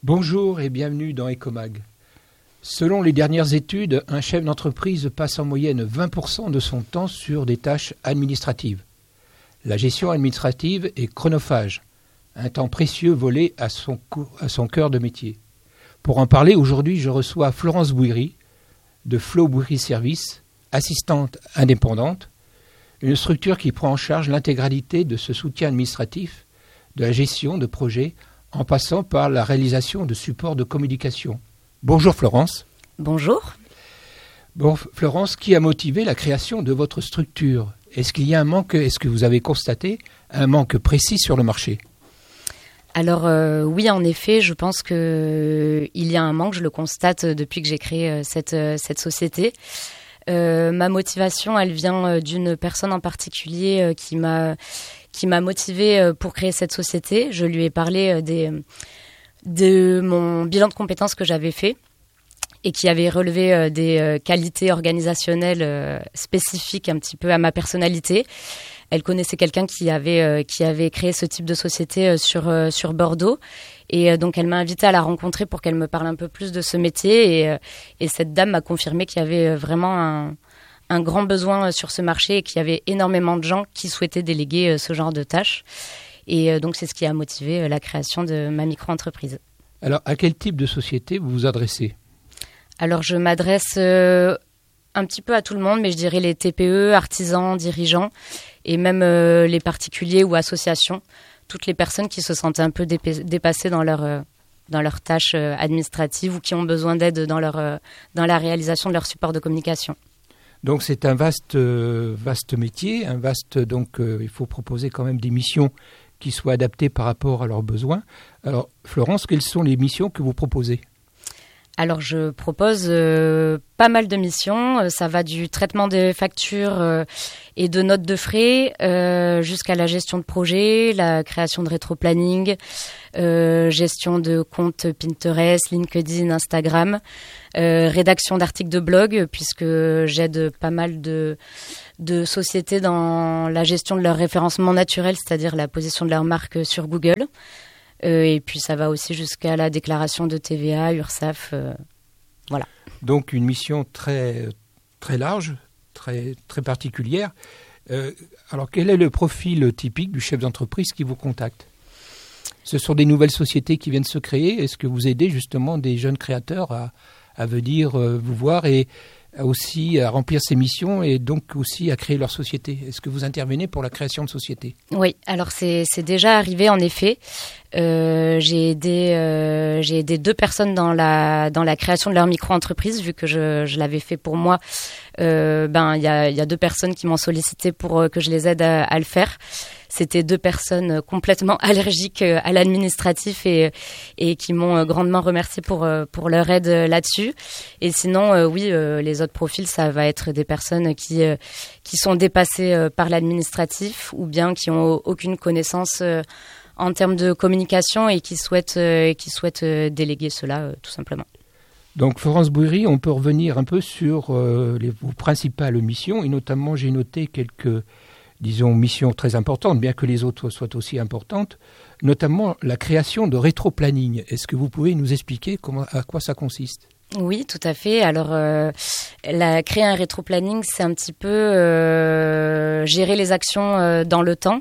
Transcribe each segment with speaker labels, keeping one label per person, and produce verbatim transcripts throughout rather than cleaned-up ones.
Speaker 1: Bonjour et bienvenue dans Ecomag. Selon les dernières études, un chef d'entreprise passe en moyenne vingt pour cent de son temps sur des tâches administratives. La gestion administrative est chronophage, un temps précieux volé à son, co- à son cœur de métier. Pour en parler, aujourd'hui, je reçois Florence Bouiry de Flow Bouiry Service, assistante indépendante, une structure qui prend en charge l'intégralité de ce soutien administratif, de la gestion de projets, en passant par la réalisation de supports de communication. Bonjour Florence.
Speaker 2: Bonjour.
Speaker 1: Bon, Florence, qui a motivé la création de votre structure ? Est-ce qu'il y a un manque, est-ce que vous avez constaté un manque précis sur le marché ?
Speaker 2: Alors euh, oui, en effet, je pense qu'il euh, y a un manque, je le constate depuis que j'ai créé euh, cette, euh, cette société. Euh, ma motivation, elle vient euh, d'une personne en particulier euh, qui m'a... qui m'a motivée pour créer cette société. Je lui ai parlé des, de mon bilan de compétences que j'avais fait et qui avait relevé des qualités organisationnelles spécifiques un petit peu à ma personnalité. Elle connaissait quelqu'un qui avait, qui avait créé ce type de société sur, sur Bordeaux. Et donc, elle m'a invitée à la rencontrer pour qu'elle me parle un peu plus de ce métier. Et, et cette dame m'a confirmé qu'il y avait vraiment un... un grand besoin sur ce marché et qu'il y avait énormément de gens qui souhaitaient déléguer ce genre de tâches. Et donc, c'est ce qui a motivé la création de ma micro-entreprise.
Speaker 1: Alors, à quel type de société vous vous adressez ?
Speaker 2: Alors, je m'adresse euh, un petit peu à tout le monde, mais je dirais les T P E, artisans, dirigeants, et même euh, les particuliers ou associations, toutes les personnes qui se sentent un peu dép- dépassées dans leur... Euh, dans leurs tâches euh, administratives ou qui ont besoin d'aide dans, leur, euh, dans la réalisation de leur support de communication.
Speaker 1: Donc c'est un vaste, euh, vaste métier, un vaste, donc euh, il faut proposer quand même des missions qui soient adaptées par rapport à leurs besoins. Alors Florence, quelles sont les missions que vous proposez ?
Speaker 2: Alors je propose euh, pas mal de missions, euh, ça va du traitement des factures euh, et de notes de frais euh, jusqu'à la gestion de projet, la création de rétro-planning, euh, gestion de comptes Pinterest, LinkedIn, Instagram, euh, rédaction d'articles de blog puisque j'aide pas mal de, de sociétés dans la gestion de leur référencement naturel, c'est-à-dire la position de leur marque sur Google. Euh, et puis ça va aussi jusqu'à la déclaration de T V A, URSSAF, euh, voilà.
Speaker 1: Donc une mission très, très large, très, très particulière. Euh, alors quel est le profil typique du chef d'entreprise qui vous contacte ? Ce sont des nouvelles sociétés qui viennent se créer. Est-ce que vous aidez justement des jeunes créateurs à, à venir euh, vous voir et aussi à remplir ces missions et donc aussi à créer leur société ? Est-ce que vous intervenez pour la création de sociétés ?
Speaker 2: Oui, alors c'est, c'est déjà arrivé en effet. Euh, j'ai aidé, euh, j'ai aidé deux personnes dans la, dans la création de leur micro-entreprise, vu que je, je l'avais fait pour moi. Euh, ben, il y a, y a deux personnes qui m'ont sollicité pour euh, que je les aide à, à le faire. C'était deux personnes complètement allergiques à l'administratif et, et qui m'ont grandement remercié pour, pour leur aide là-dessus. Et sinon, oui, les autres profils, ça va être des personnes qui, qui sont dépassées par l'administratif ou bien qui n'ont aucune connaissance en termes de communication et qui souhaitent, qui souhaitent déléguer cela, tout simplement.
Speaker 1: Donc Florence Bouiry, on peut revenir un peu sur euh, les, vos principales missions et notamment j'ai noté quelques... disons, mission très importante, bien que les autres soient aussi importantes, notamment la création de rétro-planning. Est-ce que vous pouvez nous expliquer comment, à quoi ça consiste ?
Speaker 2: Oui, tout à fait. Alors, euh, la, créer un rétro-planning, c'est un petit peu euh, gérer les actions euh, dans le temps.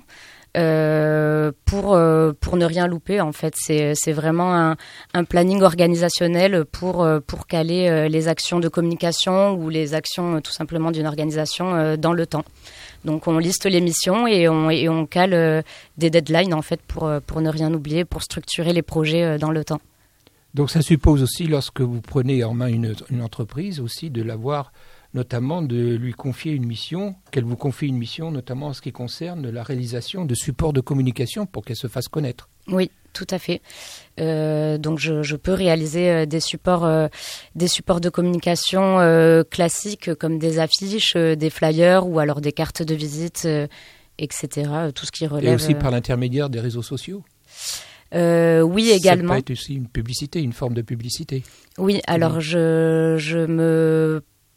Speaker 2: Euh, pour euh, pour ne rien louper, en fait, c'est c'est vraiment un, un planning organisationnel pour euh, pour caler euh, les actions de communication ou les actions euh, tout simplement d'une organisation euh, dans le temps. Donc on liste les missions et on et on cale euh, des deadlines en fait pour euh, pour ne rien oublier, pour structurer les projets euh, dans le temps.
Speaker 1: Donc ça suppose aussi, lorsque vous prenez en main une une entreprise, aussi de l'avoir, notamment de lui confier une mission, qu'elle vous confie une mission, notamment en ce qui concerne la réalisation de supports de communication pour qu'elle se fasse connaître.
Speaker 2: Oui, tout à fait. Euh, donc je, je peux réaliser euh, des supports, euh, des supports de communication euh, classiques comme des affiches, euh, des flyers ou alors des cartes de visite, euh, et cetera. Tout ce qui relève.
Speaker 1: Et aussi par l'intermédiaire des réseaux sociaux.
Speaker 2: Euh, oui, également.
Speaker 1: Ça peut être aussi une publicité, une forme de publicité.
Speaker 2: Oui, alors
Speaker 1: oui.
Speaker 2: je, je me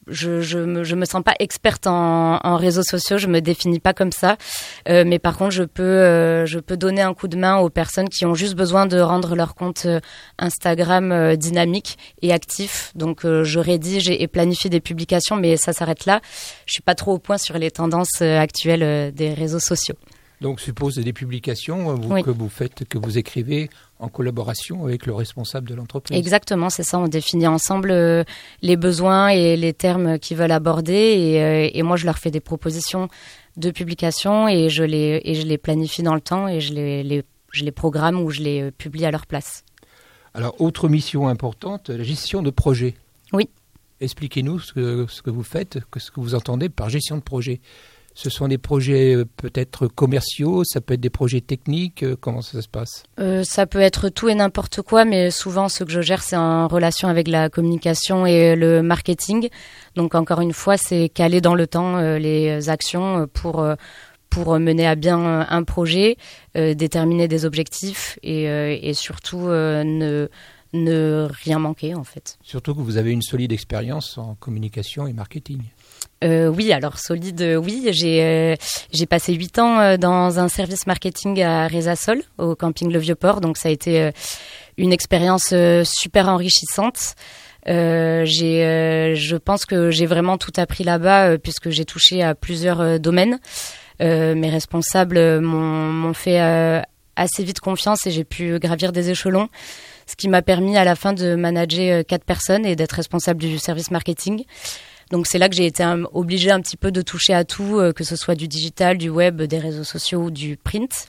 Speaker 2: je je me je me sens pas experte en, en réseaux sociaux, je me définis pas comme ça, euh, mais par contre je peux euh, je peux donner un coup de main aux personnes qui ont juste besoin de rendre leur compte Instagram euh, dynamique et actif. Donc euh, je rédige et, et planifie des publications, mais ça s'arrête là. Je suis pas trop au point sur les tendances euh, actuelles euh, des réseaux sociaux.
Speaker 1: Donc, suppose des publications vous, oui. que vous faites, que vous écrivez en collaboration avec le responsable de l'entreprise.
Speaker 2: Exactement, c'est ça. On définit ensemble euh, les besoins et les termes qu'ils veulent aborder. Et, euh, et moi, je leur fais des propositions de publication et je les, et je les planifie dans le temps et je les, les, je les programme ou je les euh, publie à leur place.
Speaker 1: Alors, autre mission importante, la gestion de projet.
Speaker 2: Oui.
Speaker 1: Expliquez-nous ce que, ce que vous faites, ce que vous entendez par gestion de projet. Ce sont des projets euh, peut-être commerciaux, ça peut être des projets techniques, euh, comment ça se passe ?
Speaker 2: euh, Ça peut être tout et n'importe quoi, mais souvent ce que je gère, c'est en relation avec la communication et le marketing. Donc encore une fois, c'est caler dans le temps euh, les actions pour, euh, pour mener à bien un projet, euh, déterminer des objectifs et, euh, et surtout euh, ne, ne rien manquer en fait.
Speaker 1: Surtout que vous avez une solide expérience en communication et marketing.
Speaker 2: Euh, oui, alors solide, euh, oui. J'ai euh, j'ai passé huit ans euh, dans un service marketing à Rezasol, au camping Le Vieux-Port. Donc ça a été euh, une expérience euh, super enrichissante. Euh, j'ai, euh, je pense que j'ai vraiment tout appris là-bas euh, puisque j'ai touché à plusieurs euh, domaines. Euh, mes responsables m'ont, m'ont fait euh, assez vite confiance et j'ai pu gravir des échelons, ce qui m'a permis à la fin de manager euh, quatre personnes et d'être responsable du service marketing. Donc c'est là que j'ai été un, obligée un petit peu de toucher à tout, euh, que ce soit du digital, du web, des réseaux sociaux ou du print.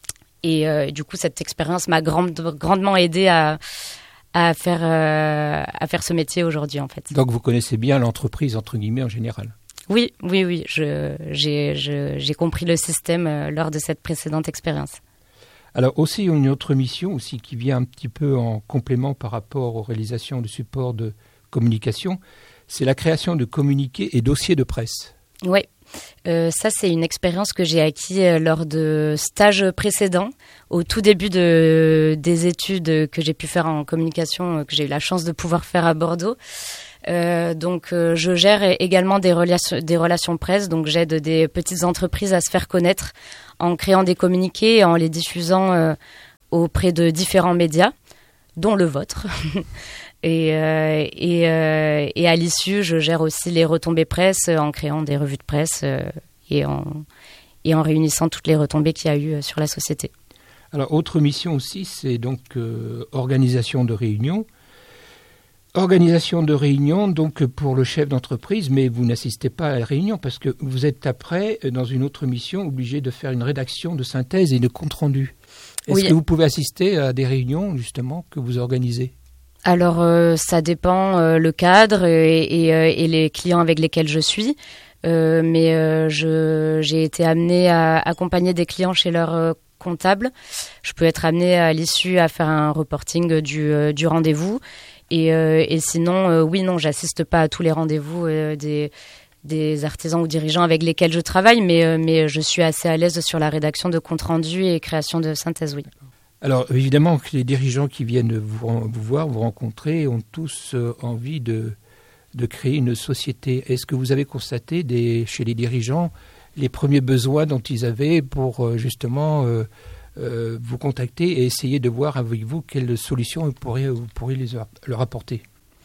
Speaker 2: Et euh, du coup, cette expérience m'a grand, grandement aidée à, à, faire, euh, à faire ce métier aujourd'hui, en fait.
Speaker 1: Donc vous connaissez bien l'entreprise, entre guillemets, en général ?
Speaker 2: Oui, oui, oui. Je, j'ai, je, j'ai compris le système euh, lors de cette précédente expérience.
Speaker 1: Alors aussi, une autre mission aussi qui vient un petit peu en complément par rapport aux réalisations de supports de communication, c'est la création de communiqués et dossiers de presse.
Speaker 2: Oui, euh, ça c'est une expérience que j'ai acquis euh, lors de stages précédents, au tout début de, des études que j'ai pu faire en communication, euh, que j'ai eu la chance de pouvoir faire à Bordeaux. Euh, donc euh, je gère également des relations, des relations presse, donc j'aide des petites entreprises à se faire connaître en créant des communiqués et en les diffusant euh, auprès de différents médias, dont le vôtre. Et, euh, et, euh, et à l'issue, je gère aussi les retombées presse en créant des revues de presse euh, et, en, et en réunissant toutes les retombées qu'il y a eu sur la société.
Speaker 1: Alors, autre mission aussi, c'est donc euh, organisation de réunions. Organisation de réunions, donc pour le chef d'entreprise, mais vous n'assistez pas à la réunion parce que vous êtes après, dans une autre mission, obligé de faire une rédaction de synthèse et de compte-rendu. Est-ce oui. que vous pouvez assister à des réunions, justement, que vous organisez ?
Speaker 2: Alors, euh, ça dépend euh, le cadre et, et, euh, et les clients avec lesquels je suis. Euh, mais euh, je, j'ai été amenée à accompagner des clients chez leur euh, comptable. Je peux être amenée à l'issue à faire un reporting du, euh, du rendez-vous. Et, euh, et sinon, euh, oui, non, j'assiste pas à tous les rendez-vous euh, des, des artisans ou dirigeants avec lesquels je travaille, mais, euh, mais je suis assez à l'aise sur la rédaction de compte rendu et création de synthèse, oui.
Speaker 1: Alors, évidemment, que les dirigeants qui viennent vous, vous voir, vous rencontrer, ont tous euh, envie de, de créer une société. Est-ce que vous avez constaté des, chez les dirigeants les premiers besoins dont ils avaient pour euh, justement euh, euh, vous contacter et essayer de voir avec vous quelles solutions vous pourriez, vous pourriez les, leur apporter ?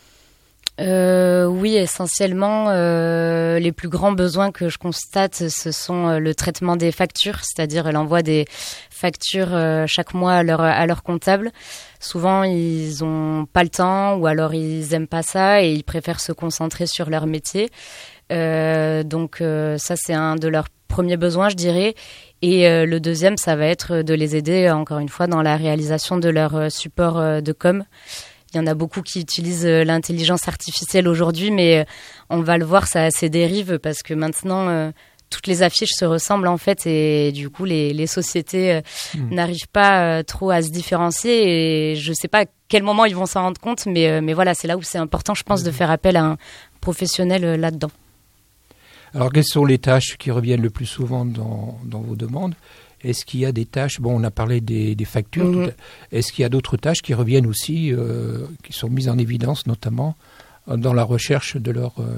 Speaker 2: Euh, oui, essentiellement, euh, les plus grands besoins que je constate, ce sont euh, le traitement des factures, c'est-à-dire l'envoi des factures euh, chaque mois à leur, à leur comptable. Souvent, ils n'ont pas le temps ou alors ils n'aiment pas ça et ils préfèrent se concentrer sur leur métier. Euh, donc euh, ça, c'est un de leurs premiers besoins, je dirais. Et euh, le deuxième, ça va être de les aider, encore une fois, dans la réalisation de leur euh, support euh, de com. Il y en a beaucoup qui utilisent l'intelligence artificielle aujourd'hui, mais on va le voir, ça a ses dérives parce que maintenant, euh, toutes les affiches se ressemblent en fait et du coup, les, les sociétés euh, mmh. n'arrivent pas euh, trop à se différencier et je ne sais pas à quel moment ils vont s'en rendre compte, mais, euh, mais voilà, c'est là où c'est important, je pense, mmh. de faire appel à un professionnel euh, là-dedans.
Speaker 1: Alors, quelles sont les tâches qui reviennent le plus souvent dans, dans vos demandes ? Est-ce qu'il y a des tâches, bon, on a parlé des, des factures, mmh. est-ce qu'il y a d'autres tâches qui reviennent aussi, euh, qui sont mises en évidence, notamment dans la recherche de, leur, euh,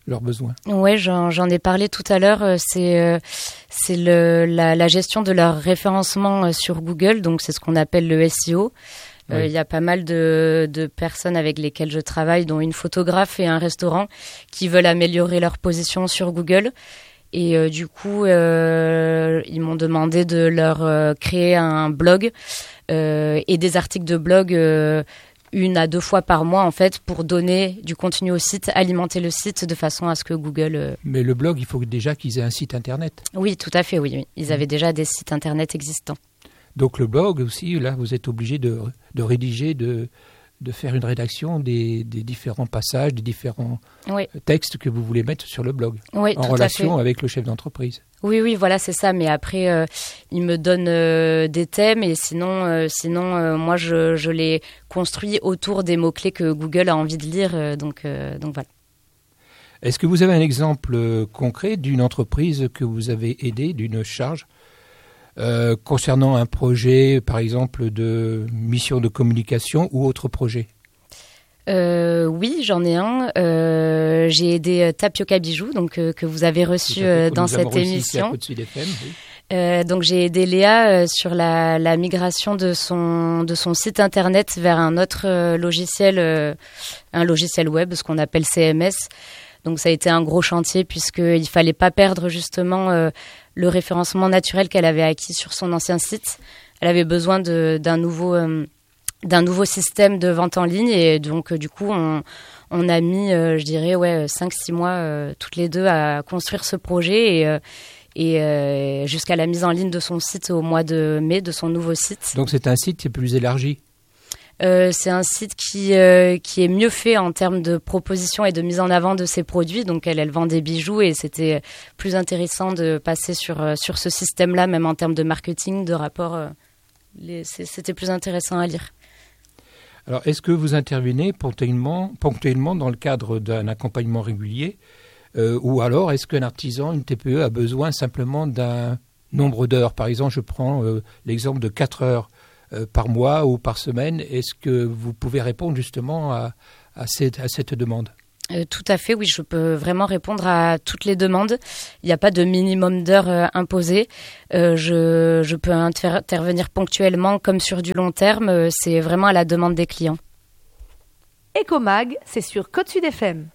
Speaker 1: leurs besoins.
Speaker 2: Oui, j'en, j'en ai parlé tout à l'heure. C'est, euh, c'est le, la, la gestion de leur référencement sur Google, donc c'est ce qu'on appelle le S E O. Il euh, oui. y a pas mal de, de personnes avec lesquelles je travaille, dont une photographe et un restaurant, qui veulent améliorer leur position sur Google. Et euh, du coup, euh, ils m'ont demandé de leur euh, créer un blog euh, et des articles de blog euh, une à deux fois par mois, en fait, pour donner du contenu au site, alimenter le site de façon à ce que Google... Euh...
Speaker 1: Mais le blog, il faut déjà qu'ils aient un site Internet.
Speaker 2: Oui, tout à fait, oui. oui. Ils avaient déjà des sites Internet existants.
Speaker 1: Donc le blog aussi, là, vous êtes obligé de, de rédiger, de, de faire une rédaction des, des différents passages, des différents
Speaker 2: oui.
Speaker 1: textes que vous voulez mettre sur le blog,
Speaker 2: oui,
Speaker 1: en relation avec le chef d'entreprise.
Speaker 2: Oui, oui, voilà, c'est ça. Mais après, euh, il me donne euh, des thèmes et sinon, euh, sinon euh, moi, je, je les construis autour des mots-clés que Google a envie de lire. Euh, donc, euh, donc voilà.
Speaker 1: Est-ce que vous avez un exemple concret d'une entreprise que vous avez aidée, d'une charge Euh, concernant un projet, par exemple, de mission de communication ou autre projet?
Speaker 2: euh, Oui, j'en ai un. Euh, j'ai aidé Tapioca Bijoux, donc, euh, que vous avez reçu euh, dans cette émission.
Speaker 1: Ici à F M, oui.
Speaker 2: euh, donc j'ai aidé Léa euh, sur la, la migration de son, de son site internet vers un autre euh, logiciel, euh, un logiciel web, ce qu'on appelle C M S. Donc ça a été un gros chantier puisqu'il ne fallait pas perdre justement euh, le référencement naturel qu'elle avait acquis sur son ancien site. Elle avait besoin de, d'un, nouveau, euh, d'un nouveau système de vente en ligne et donc euh, du coup on, on a mis, euh, je dirais, ouais, cinq six mois euh, toutes les deux à construire ce projet et, euh, et euh, jusqu'à la mise en ligne de son site au mois de mai, de son nouveau site.
Speaker 1: Donc c'est un site qui est plus élargi?
Speaker 2: Euh, c'est un site qui, euh, qui est mieux fait en termes de proposition et de mise en avant de ses produits. Donc, elle, elle vend des bijoux et c'était plus intéressant de passer sur, euh, sur ce système-là, même en termes de marketing, de rapport. Euh, les, c'était plus intéressant à lire.
Speaker 1: Alors, est-ce que vous intervenez ponctuellement, ponctuellement dans le cadre d'un accompagnement régulier euh, ou alors est-ce qu'un artisan, une T P E, a besoin simplement d'un nombre d'heures? Par exemple, je prends euh, l'exemple de quatre heures par mois ou par semaine. Est-ce que vous pouvez répondre justement à, à, cette, à cette demande?
Speaker 2: euh, Tout à fait, oui. Je peux vraiment répondre à toutes les demandes. Il n'y a pas de minimum d'heures euh, imposé. Euh, je, je peux inter- intervenir ponctuellement comme sur du long terme. Euh, c'est vraiment à la demande des clients.
Speaker 3: Ecomag, c'est sur Côte Sud F M.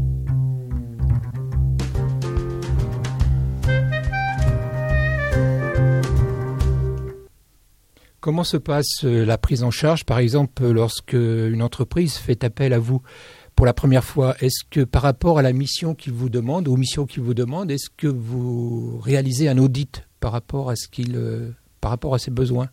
Speaker 1: Comment se passe la prise en charge, par exemple, lorsque une entreprise fait appel à vous pour la première fois? Est-ce que par rapport à la mission qu'il vous demande, aux missions qu'il vous demande, est-ce que vous réalisez un audit par rapport à ce qu'il, euh, par rapport à ses besoins?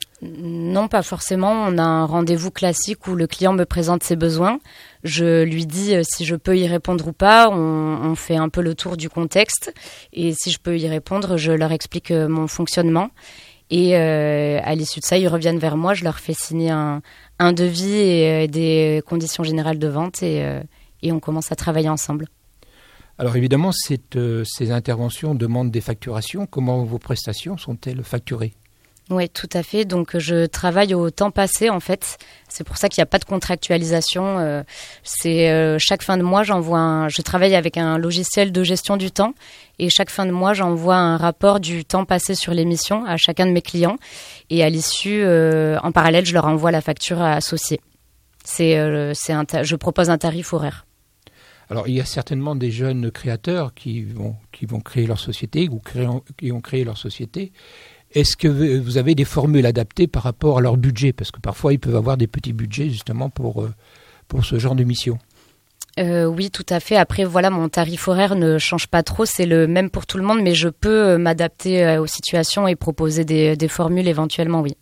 Speaker 2: Non, pas forcément. On a un rendez-vous classique où le client me présente ses besoins. Je lui dis si je peux y répondre ou pas. On, on fait un peu le tour du contexte. Et si je peux y répondre, je leur explique mon fonctionnement. Et euh, à l'issue de ça, ils reviennent vers moi. Je leur fais signer un, un devis et euh, des conditions générales de vente et, euh, et on commence à travailler ensemble.
Speaker 1: Alors évidemment, cette, euh, ces interventions demandent des facturations. Comment vos prestations sont-elles facturées?
Speaker 2: Oui, tout à fait. Donc, je travaille au temps passé, en fait. C'est pour ça qu'il n'y a pas de contractualisation. Euh, c'est euh, chaque fin de mois, j'envoie un... Je travaille avec un logiciel de gestion du temps. Et chaque fin de mois, j'envoie un rapport du temps passé sur l'émission à chacun de mes clients. Et à l'issue, euh, en parallèle, je leur envoie la facture associée. C'est, euh, c'est un ta... Je propose un tarif horaire.
Speaker 1: Alors, il y a certainement des jeunes créateurs qui vont, qui vont créer leur société ou créer, qui ont créé leur société. Est-ce que vous avez des formules adaptées par rapport à leur budget? Parce que parfois, ils peuvent avoir des petits budgets justement pour, pour ce genre de mission.
Speaker 2: Euh, oui, tout à fait. Après, voilà, mon tarif horaire ne change pas trop. C'est le même pour tout le monde, mais je peux m'adapter aux situations et proposer des, des formules éventuellement, oui.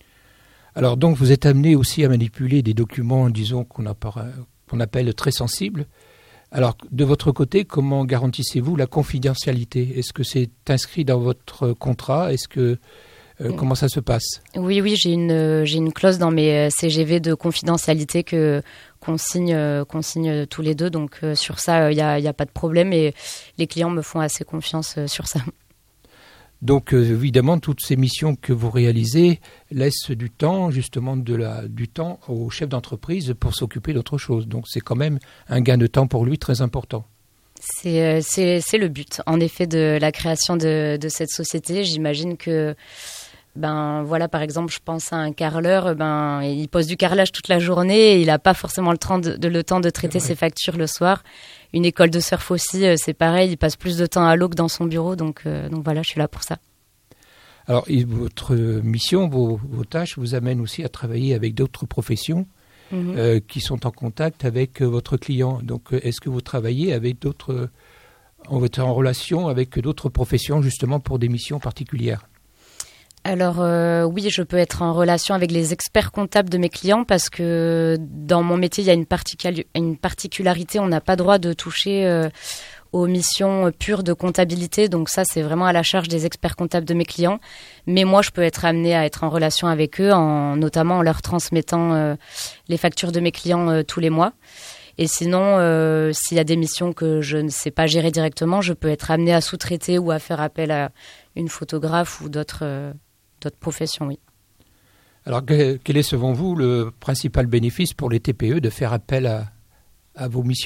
Speaker 1: Alors donc, vous êtes amené aussi à manipuler des documents, disons, qu'on, a, qu'on appelle très sensibles. Alors, de votre côté, comment garantissez-vous la confidentialité? Est-ce que c'est inscrit dans votre contrat? Est-ce que euh, comment ça se passe?
Speaker 2: Oui, oui, j'ai une j'ai une clause dans mes C G V de confidentialité que qu'on signe qu'on signe tous les deux. Donc euh, sur ça, il y a il y a pas de problème et les clients me font assez confiance euh, sur ça.
Speaker 1: Donc euh, évidemment, toutes ces missions que vous réalisez laissent du temps, justement de la, du temps au chef d'entreprise pour s'occuper d'autre chose. Donc c'est quand même un gain de temps pour lui très important.
Speaker 2: C'est, c'est, c'est le but, en effet, de la création de, de cette société. J'imagine que, ben voilà, par exemple, je pense à un carreleur, ben il pose du carrelage toute la journée, et il n'a pas forcément le temps de, de le temps de traiter ses factures le soir. Une école de surf aussi, c'est pareil, il passe plus de temps à l'eau que dans son bureau, donc euh, donc voilà, je suis là pour ça.
Speaker 1: Alors, et votre mission, vos, vos tâches vous amènent aussi à travailler avec d'autres professions. Mmh. Euh, qui sont en contact avec euh, votre client. Donc, euh, est-ce que vous travaillez avec d'autres, euh, en, en relation avec d'autres professions justement pour des missions particulières ?
Speaker 2: Alors euh, oui, je peux être en relation avec les experts comptables de mes clients parce que dans mon métier, il y a une, particul- une particularité, on n'a pas droit de toucher euh, aux missions pures de comptabilité. Donc ça, c'est vraiment à la charge des experts comptables de mes clients. Mais moi, je peux être amenée à être en relation avec eux, en, notamment en leur transmettant euh, les factures de mes clients euh, tous les mois. Et sinon, euh, s'il y a des missions que je ne sais pas gérer directement, je peux être amenée à sous-traiter ou à faire appel à une photographe ou d'autres, euh, d'autres professions, oui.
Speaker 1: Alors, quel est selon vous le principal bénéfice pour les T P E de faire appel à, à vos missions ?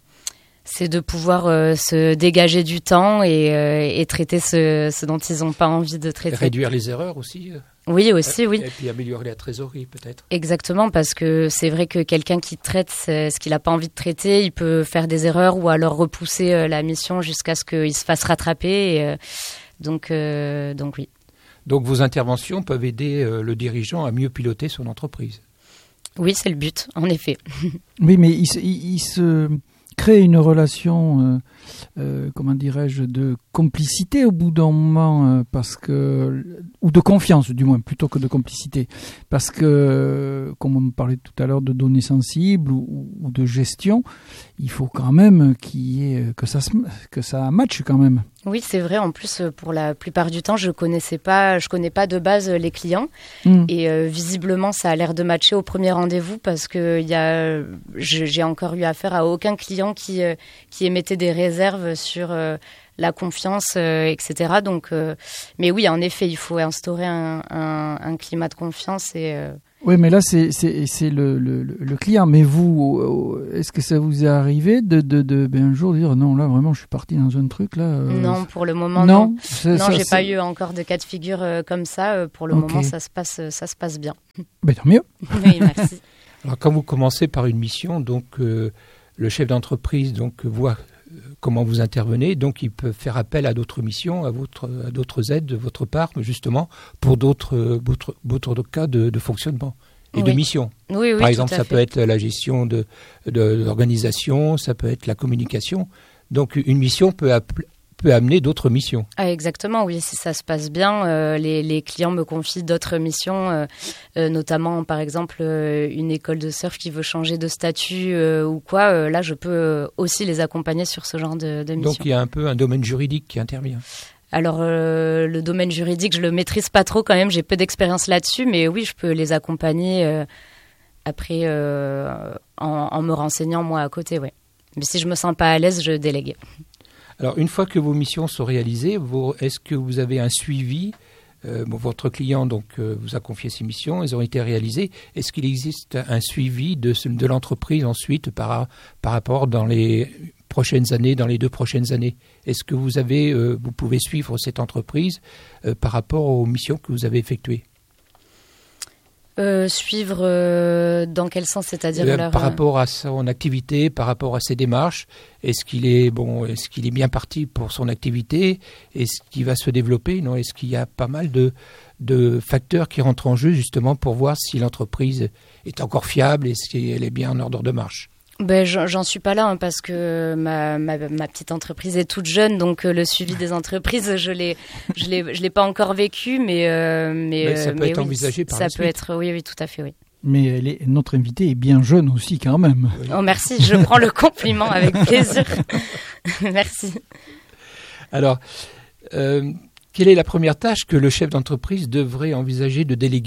Speaker 2: C'est de pouvoir euh, se dégager du temps et, euh, et traiter ce, ce dont ils n'ont pas envie de traiter.
Speaker 1: Réduire les erreurs aussi.
Speaker 2: Oui, aussi, oui.
Speaker 1: Et puis améliorer la trésorerie, peut-être.
Speaker 2: Exactement, parce que c'est vrai que quelqu'un qui traite ce qu'il n'a pas envie de traiter, il peut faire des erreurs ou alors repousser euh, la mission jusqu'à ce qu'il se fasse rattraper. Et, euh, donc, euh, donc, oui.
Speaker 1: Donc, vos interventions peuvent aider euh, le dirigeant à mieux piloter son entreprise.
Speaker 2: Oui, c'est le but, en effet.
Speaker 4: Oui, mais il, il, il se... créer une relation, euh, euh, comment dirais-je, de complicité au bout d'un moment, euh, parce que, ou de confiance du moins, plutôt que de complicité, parce que, comme on parlait tout à l'heure de données sensibles ou, ou de gestion, il faut quand même qu'il y ait, que ça, que ça matche quand même.
Speaker 2: Oui, c'est vrai. En plus, pour la plupart du temps, je connaissais pas, je connais pas de base les clients. Mmh. Et euh, visiblement, ça a l'air de matcher au premier rendez-vous parce que y a, j'ai encore eu affaire à aucun client qui, euh, qui émettait des réserves sur euh, la confiance, euh, et cetera. Donc, euh, mais oui, en effet, il faut instaurer un, un, un climat de confiance et... Euh,
Speaker 4: Oui, mais là, c'est, c'est, c'est le, le, le client. Mais vous, est-ce que ça vous est arrivé de, de, de ben, un jour dire non, là, vraiment, je suis parti dans un truc, là euh...
Speaker 2: Non, pour le moment, non. Non, c'est, non ça, j'ai c'est... pas eu encore de cas de figure euh, comme ça. Pour le okay. moment, ça se passe, ça se passe bien.
Speaker 4: Ben, tant mieux.
Speaker 2: Oui, merci.
Speaker 1: Alors, quand vous commencez par une mission, donc, euh, le chef d'entreprise donc, voit comment vous intervenez, donc il peut faire appel à d'autres missions, à, votre, à d'autres aides de votre part, justement, pour d'autres, d'autres, d'autres cas de, de fonctionnement et oui. de mission.
Speaker 2: Oui, oui,
Speaker 1: Par exemple, ça
Speaker 2: fait.
Speaker 1: peut être la gestion de, de, de l'organisation, ça peut être la communication. Donc une mission peut, appeler, peut amener d'autres missions.
Speaker 2: Ah, exactement, oui, si ça se passe bien, euh, les, les clients me confient d'autres missions, euh, euh, notamment par exemple euh, une école de surf qui veut changer de statut euh, ou quoi, euh, là je peux aussi les accompagner sur ce genre de, de mission.
Speaker 1: Donc il y a un peu un domaine juridique qui intervient.
Speaker 2: Alors euh, le domaine juridique, je le maîtrise pas trop quand même, j'ai peu d'expérience là-dessus, mais oui, je peux les accompagner euh, après euh, en, en me renseignant moi à côté, ouais. Mais si je me sens pas à l'aise, je délègue.
Speaker 1: Alors, une fois que vos missions sont réalisées, vous, est-ce que vous avez un suivi euh, bon, votre client donc, euh, vous a confié ces missions, elles ont été réalisées. Est-ce qu'il existe un suivi de, de l'entreprise ensuite par, par rapport dans les prochaines années, dans les deux prochaines années ? Est-ce que vous, avez, euh, vous pouvez suivre cette entreprise euh, par rapport aux missions que vous avez effectuées ?
Speaker 2: Euh, suivre euh, dans quel sens, c'est-à-dire
Speaker 1: euh,
Speaker 2: leur...
Speaker 1: par rapport à son activité, par rapport à ses démarches, est-ce qu'il est bon, est-ce qu'il est bien parti pour son activité, est-ce qu'il va se développer, non, est-ce qu'il y a pas mal de de facteurs qui rentrent en jeu justement pour voir si l'entreprise est encore fiable et si elle est bien en ordre de marche.
Speaker 2: Ben, j'en suis pas là hein, parce que ma, ma, ma petite entreprise est toute jeune, donc euh, le suivi des entreprises, je l'ai, je l'ai, je l'ai pas encore vécu, mais euh, mais,
Speaker 1: mais ça peut
Speaker 2: mais
Speaker 1: être
Speaker 2: oui,
Speaker 1: envisagé par
Speaker 2: ça
Speaker 1: la
Speaker 2: peut
Speaker 1: suite.
Speaker 2: être, oui, oui, tout à fait, oui.
Speaker 4: Mais elle est, notre invitée est bien jeune aussi quand même.
Speaker 2: Oui. Oh merci, je prends le compliment avec plaisir. Merci.
Speaker 1: Alors, euh, quelle est la première tâche que le chef d'entreprise devrait envisager de déléguer ?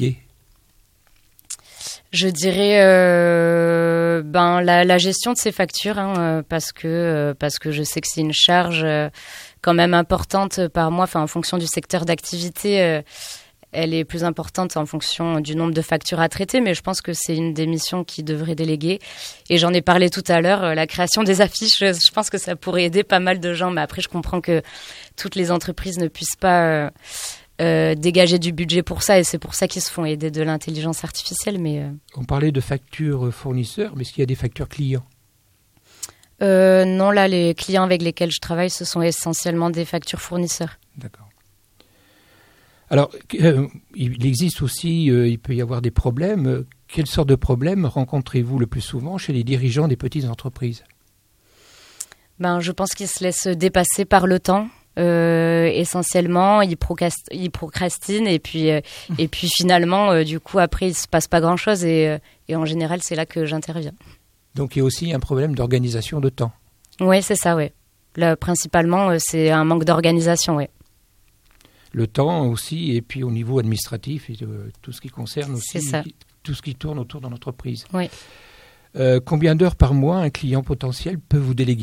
Speaker 2: Je dirais euh, ben la, la gestion de ses factures hein, parce que euh, parce que je sais que c'est une charge euh, quand même importante par mois. Enfin, en fonction du secteur d'activité, euh, elle est plus importante en fonction du nombre de factures à traiter, mais je pense que c'est une des missions qui devrait déléguer. Et j'en ai parlé tout à l'heure, la création des affiches, je pense que ça pourrait aider pas mal de gens, mais après je comprends que toutes les entreprises ne puissent pas euh, euh, dégager du budget pour ça, et c'est pour ça qu'ils se font aider de l'intelligence artificielle. Mais euh...
Speaker 1: On parlait de factures fournisseurs, mais est-ce qu'il y a des factures clients ?
Speaker 2: euh, Non, là, les clients avec lesquels je travaille, ce sont essentiellement des factures fournisseurs.
Speaker 1: D'accord. Alors, euh, il existe aussi, euh, il peut y avoir des problèmes. Quelles sortes de problèmes rencontrez-vous le plus souvent chez les dirigeants des petites entreprises ?
Speaker 2: Ben, je pense qu'ils se laissent dépasser par le temps. Euh, essentiellement, ils, procrast- ils procrastinent et puis, euh, et puis finalement, euh, du coup, après, il ne se passe pas grand-chose et, euh, et en général, c'est là que j'interviens.
Speaker 1: Donc, il y a aussi un problème d'organisation de temps.
Speaker 2: Oui, c'est ça, oui. Là, principalement, euh, c'est un manque d'organisation, oui.
Speaker 1: Le temps aussi, et puis au niveau administratif, et euh, tout ce qui concerne aussi tout ce qui tourne autour de l'entreprise.
Speaker 2: Oui.
Speaker 1: Euh, combien d'heures par mois un client potentiel peut vous déléguer ?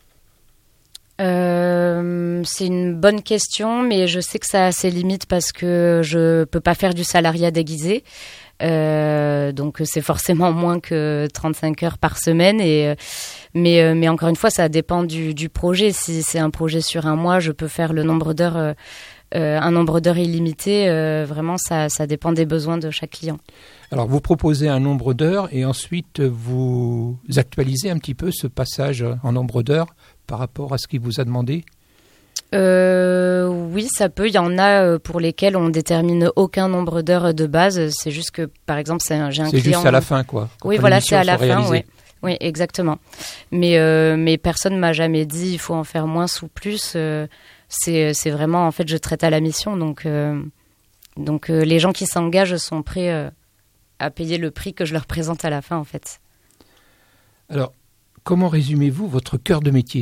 Speaker 2: euh, C'est une bonne question, mais je sais que ça a ses limites parce que je ne peux pas faire du salariat déguisé. Euh, donc c'est forcément moins que trente-cinq heures par semaine. Et, mais, mais encore une fois, ça dépend du, du projet. Si c'est un projet sur un mois, je peux faire le nombre d'heures... Euh, Euh, un nombre d'heures illimité, euh, vraiment, ça, ça dépend des besoins de chaque client.
Speaker 1: Alors, vous proposez un nombre d'heures et ensuite vous actualisez un petit peu ce passage en nombre d'heures par rapport à ce qu'il vous a demandé ?
Speaker 2: euh, Oui, ça peut. Il y en a pour lesquels on ne détermine aucun nombre d'heures de base. C'est juste que, par exemple, c'est un, j'ai un
Speaker 1: c'est
Speaker 2: client...
Speaker 1: C'est juste à la fin, quoi.
Speaker 2: Oui, voilà, c'est à la fin, oui. Oui, exactement. Mais, euh, mais personne ne m'a jamais dit il faut en faire moins ou plus. Euh, C'est, c'est vraiment, en fait, je traite à la mission. Donc, euh, donc euh, les gens qui s'engagent sont prêts euh, à payer le prix que je leur présente à la fin, en fait.
Speaker 1: Alors, comment résumez-vous votre cœur de métier ?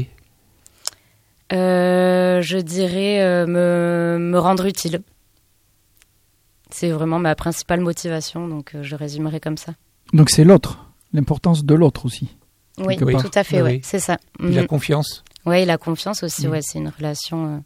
Speaker 2: euh, Je dirais euh, me, me rendre utile. C'est vraiment ma principale motivation, donc euh, je résumerai comme ça.
Speaker 4: Donc c'est l'autre, l'importance de l'autre aussi.
Speaker 2: Oui, oui, tout à fait, oui, ouais, c'est ça.
Speaker 1: Puis la confiance.
Speaker 2: Oui, la confiance aussi, mmh. ouais, c'est une relation... Euh...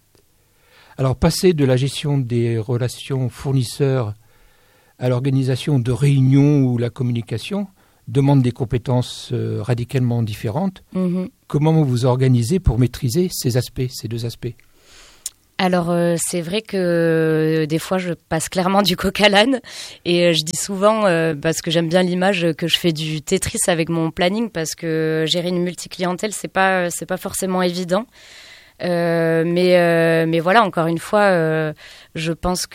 Speaker 1: Alors, passer de la gestion des relations fournisseurs à l'organisation de réunions ou la communication demande des compétences euh, radicalement différentes. Mmh. Comment vous vous organisez pour maîtriser ces aspects, ces deux aspects ?
Speaker 2: Alors, euh, c'est vrai que euh, des fois, je passe clairement du coq à l'âne. Et euh, je dis souvent, euh, parce que j'aime bien l'image, que je fais du Tetris avec mon planning, parce que gérer une multi-clientèle, c'est pas, c'est pas forcément évident. Euh, mais, euh, mais voilà, encore une fois, euh, je pense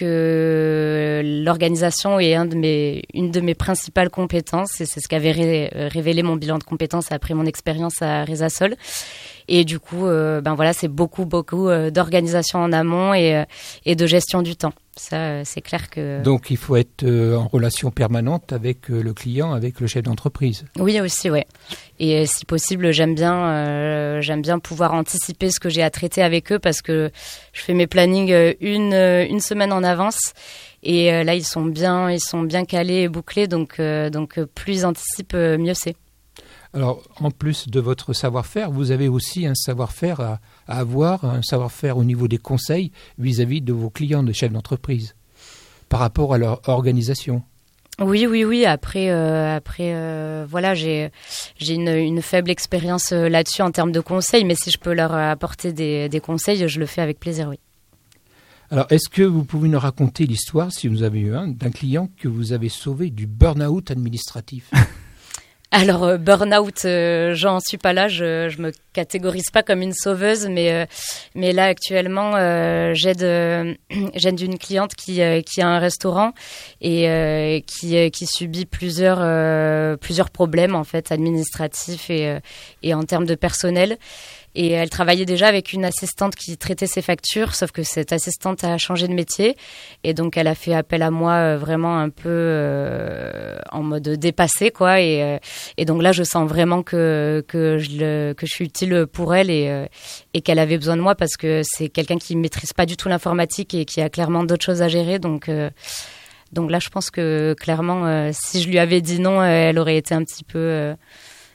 Speaker 2: que l'organisation est un de mes, une de mes principales compétences. Et c'est ce qu'avait ré, révélé mon bilan de compétences après mon expérience à Resasol. Et du coup, euh, ben voilà, c'est beaucoup, beaucoup euh, d'organisation en amont et, euh, et de gestion du temps. Ça, euh, c'est clair que...
Speaker 1: Donc, il faut être euh, en relation permanente avec euh, le client, avec le chef d'entreprise.
Speaker 2: Oui, aussi, oui. Et euh, si possible, j'aime bien, euh, j'aime bien pouvoir anticiper ce que j'ai à traiter avec eux parce que je fais mes plannings une, une semaine en avance. Et euh, là, ils sont bien, ils sont bien calés et bouclés. Donc, euh, donc plus ils anticipent, mieux c'est.
Speaker 1: Alors, en plus de votre savoir-faire, vous avez aussi un savoir-faire à, à avoir, un savoir-faire au niveau des conseils vis-à-vis de vos clients de chefs d'entreprise, par rapport à leur organisation.
Speaker 2: Oui, oui, oui. Après, euh, après, euh, voilà, j'ai, j'ai une, une faible expérience là-dessus en termes de conseils, mais si je peux leur apporter des, des conseils, je le fais avec plaisir, oui.
Speaker 1: Alors, est-ce que vous pouvez nous raconter l'histoire, si vous avez eu un, d'un client que vous avez sauvé du burn-out administratif ?
Speaker 2: Alors, euh, burn-out, euh, j'en suis pas là, je, je me catégorise pas comme une sauveuse, mais, euh, mais là, actuellement, euh, j'aide, euh, j'aide une cliente qui, euh, qui a un restaurant et euh, qui, euh, qui subit plusieurs, euh, plusieurs problèmes, en fait, administratifs et, euh, et en termes de personnel. Et elle travaillait déjà avec une assistante qui traitait ses factures, sauf que cette assistante a changé de métier. Et donc, elle a fait appel à moi euh, vraiment un peu euh, en mode dépassé, quoi. Et, euh, et donc là, je sens vraiment que, que, je, le, que je suis utile pour elle et, euh, et qu'elle avait besoin de moi parce que c'est quelqu'un qui ne maîtrise pas du tout l'informatique et qui a clairement d'autres choses à gérer. Donc, euh, donc là, je pense que clairement, euh, si je lui avais dit non, euh, elle aurait été un petit peu... Euh,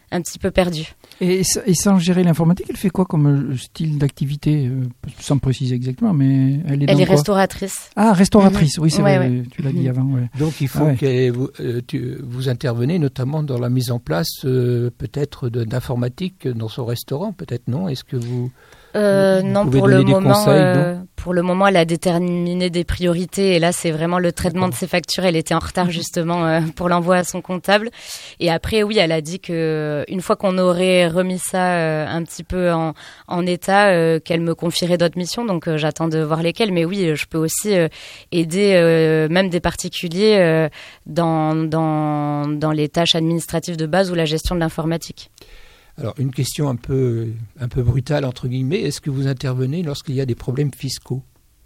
Speaker 2: un petit peu perdue.
Speaker 4: Et, et sans gérer l'informatique, elle fait quoi comme style d'activité, euh, sans préciser exactement, mais elle est
Speaker 2: Elle
Speaker 4: dans
Speaker 2: est
Speaker 4: quoi
Speaker 2: restauratrice.
Speaker 4: Ah, restauratrice, mmh. oui, c'est
Speaker 2: ouais,
Speaker 4: vrai,
Speaker 2: ouais.
Speaker 4: tu l'as dit avant. Ouais.
Speaker 1: Donc il faut
Speaker 4: ah, ouais.
Speaker 1: que vous, euh, tu, vous intervenez notamment dans la mise en place euh, peut-être de, d'informatique dans son restaurant, peut-être non? Est-ce que vous...
Speaker 2: Euh,
Speaker 1: Vous
Speaker 2: non, pour le moment, conseils, euh, pour le moment, elle a déterminé des priorités et là, c'est vraiment le traitement D'accord. de ses factures. Elle était en retard justement euh, pour l'envoi à son comptable. Et après, oui, elle a dit que une fois qu'on aurait remis ça euh, un petit peu en, en état, euh, qu'elle me confierait d'autres missions. Donc, euh, j'attends de voir lesquelles. Mais oui, je peux aussi euh, aider euh, même des particuliers euh, dans dans dans les tâches administratives de base ou la gestion de l'informatique.
Speaker 1: Alors, une question un peu, un peu brutale, entre guillemets. Est-ce que vous intervenez lorsqu'il y a des problèmes fiscaux?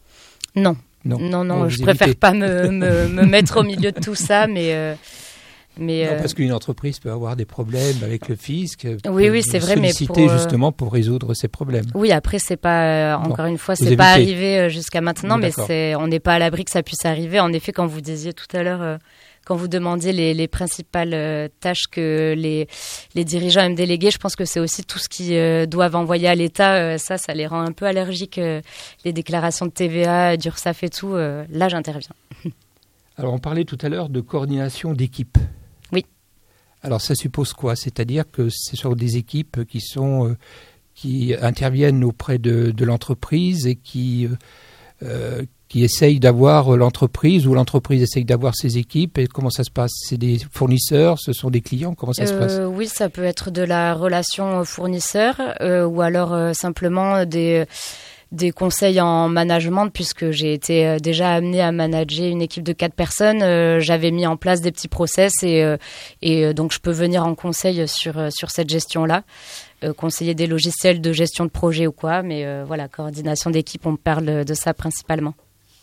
Speaker 2: Non. Non, non, non je préfère évitez. pas me, me, me mettre au milieu de tout ça, mais... Euh, mais
Speaker 1: non,
Speaker 2: euh...
Speaker 1: parce qu'une entreprise peut avoir des problèmes avec le fisc.
Speaker 2: Oui, oui, c'est vrai, mais
Speaker 1: pour... justement pour résoudre ces problèmes.
Speaker 2: Oui, après, c'est pas... Bon, encore une fois, c'est pas arrivé jusqu'à maintenant, oui, mais c'est, on n'est pas à l'abri que ça puisse arriver. En effet, quand vous disiez tout à l'heure... Euh, Quand vous demandiez les, les principales euh, tâches que les, les dirigeants aiment déléguer, je pense que c'est aussi tout ce qu'ils euh, doivent envoyer à l'État. Euh, ça, ça les rend un peu allergiques. Euh, les déclarations de T V A, d'URSSAF et tout. Euh, là, j'interviens.
Speaker 1: Alors, on parlait tout à l'heure de coordination d'équipes.
Speaker 2: Oui.
Speaker 1: Alors, ça suppose quoi? C'est-à-dire que ce sont des équipes qui, sont, euh, qui interviennent auprès de, de l'entreprise et qui... Euh, qui essayent d'avoir l'entreprise ou l'entreprise essaye d'avoir ses équipes. Et comment ça se passe? C'est des fournisseurs, ce sont des clients? Comment ça euh, se passe?
Speaker 2: Oui, ça peut être de la relation fournisseur euh, ou alors euh, simplement des, des conseils en management, puisque j'ai été euh, déjà amenée à manager une équipe de quatre personnes. Euh, j'avais mis en place des petits process et, euh, et euh, donc je peux venir en conseil sur, sur cette gestion-là. Euh, conseiller des logiciels de gestion de projet ou quoi, mais euh, voilà, coordination d'équipe, on parle de ça principalement.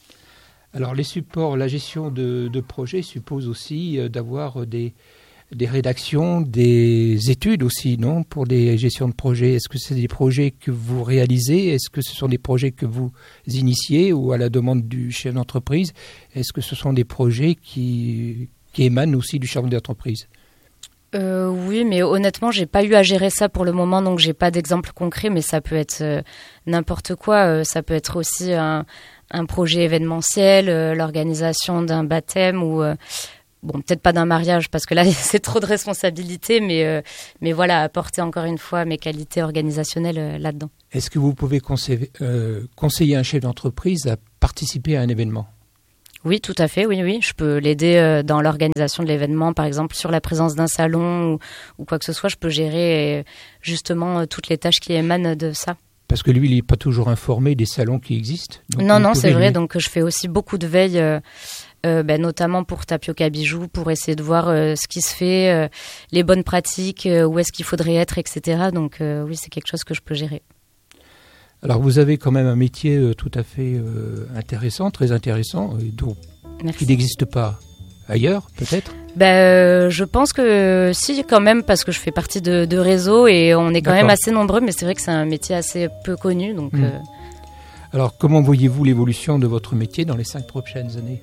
Speaker 1: Alors les supports, la gestion de, de projet suppose aussi euh, d'avoir des, des rédactions, des études aussi, non, pour des gestions de projet. Est-ce que c'est des projets que vous réalisez? Est-ce que ce sont des projets que vous initiez ou à la demande du chef d'entreprise? Est-ce que ce sont des projets qui, qui émanent aussi du chef d'entreprise?
Speaker 2: Euh, oui, mais honnêtement, j'ai pas eu à gérer ça pour le moment, donc j'ai pas d'exemple concret, mais ça peut être euh, n'importe quoi. Euh, ça peut être aussi un, un projet événementiel, euh, l'organisation d'un baptême ou euh, bon, peut-être pas d'un mariage parce que là c'est trop de responsabilités, mais euh, mais voilà, apporter encore une fois mes qualités organisationnelles euh, là-dedans.
Speaker 1: Est-ce que vous pouvez conseiller, euh, conseiller un chef d'entreprise à participer à un événement?
Speaker 2: Oui, tout à fait, oui, oui. Je peux l'aider dans l'organisation de l'événement, par exemple sur la présence d'un salon ou, ou quoi que ce soit. Je peux gérer justement toutes les tâches qui émanent de ça.
Speaker 1: Parce que lui, il n'est pas toujours informé des salons qui existent.
Speaker 2: Non, non, c'est vrai. Lui... Donc, je fais aussi beaucoup de veille, euh, euh, ben, notamment pour Tapioca Bijoux, pour essayer de voir euh, ce qui se fait, euh, les bonnes pratiques, euh, où est-ce qu'il faudrait être, et cetera. Donc, euh, oui, c'est quelque chose que je peux gérer.
Speaker 1: Alors, vous avez quand même un métier euh, tout à fait euh, intéressant, très intéressant, et donc, qui n'existe pas ailleurs, peut-être? Ben,
Speaker 2: euh, je pense que si, quand même, parce que je fais partie de, de réseaux et on est quand D'accord. même assez nombreux, mais c'est vrai que c'est un métier assez peu connu. Donc, mmh. euh...
Speaker 1: Alors, comment voyez-vous l'évolution de votre métier dans les cinq prochaines années?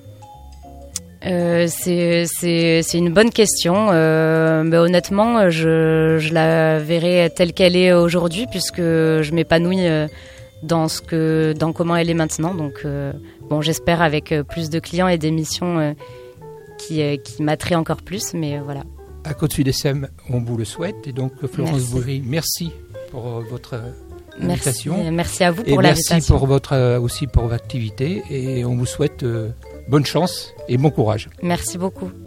Speaker 2: Euh, c'est, c'est, c'est une bonne question. Euh, mais honnêtement, je, je la verrai telle qu'elle est aujourd'hui, puisque je m'épanouis dans, ce que, dans comment elle est maintenant. Donc, euh, bon, j'espère avec plus de clients et des missions euh, qui, euh, qui m'attiraient encore plus. Mais euh, voilà.
Speaker 1: À Côte-Sud-S M, on vous le souhaite. Et donc, Florence Bourry, merci pour euh, votre invitation.
Speaker 2: Merci, merci à vous pour
Speaker 1: et
Speaker 2: l'invitation.
Speaker 1: Merci pour votre, euh, aussi pour votre activité. Et on vous souhaite... Euh, bonne chance et bon courage.
Speaker 2: Merci beaucoup.